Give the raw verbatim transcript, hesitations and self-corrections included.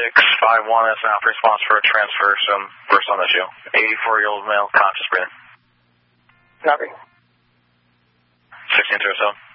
six five one is now for response for a transfer, some first on the issue. eighty-four-year-old male, conscious breathing. Copy. sixteen zero seven.